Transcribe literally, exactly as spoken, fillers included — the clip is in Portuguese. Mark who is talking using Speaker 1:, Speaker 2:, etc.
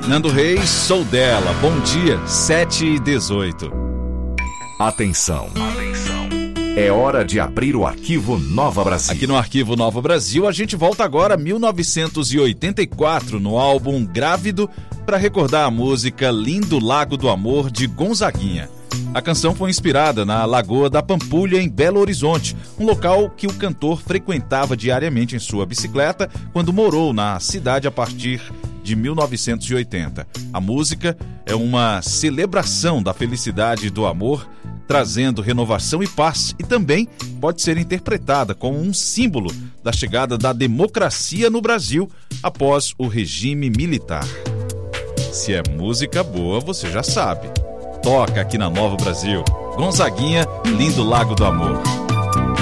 Speaker 1: Nando Reis, Sou Dela. Bom dia, sete e dezoito.
Speaker 2: Atenção. Atenção. É hora de abrir o Arquivo Nova Brasil.
Speaker 1: Aqui no Arquivo Nova Brasil, a gente volta agora a mil novecentos e oitenta e quatro, no álbum Grávido, para recordar a música Lindo Lago do Amor, de Gonzaguinha. A canção foi inspirada na Lagoa da Pampulha, em Belo Horizonte, um local que o cantor frequentava diariamente em sua bicicleta quando morou na cidade a partir de mil novecentos e oitenta. A música é uma celebração da felicidade e do amor, trazendo renovação e paz, e também pode ser interpretada como um símbolo da chegada da democracia no Brasil após o regime militar. Se é música boa, você já sabe. Toca aqui na Nova Brasil. Gonzaguinha, Lindo Lago do Amor.